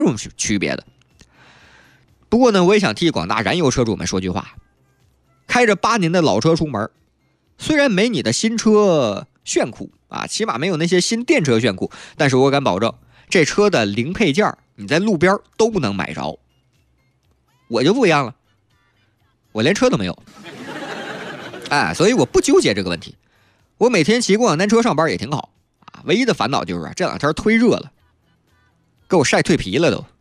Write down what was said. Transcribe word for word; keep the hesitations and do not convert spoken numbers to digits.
什么区别的。不过呢，我也想替广大燃油车主们说句话：开着八年的老车出门，虽然没你的新车炫酷啊，起码没有那些新电车炫酷，但是我敢保证，这车的零配件你在路边都能买着。我就不一样了，我连车都没有，哎，所以我不纠结这个问题。我每天骑共享单车上班也挺好啊，唯一的烦恼就是这两天忒热了，给我晒蜕皮了都。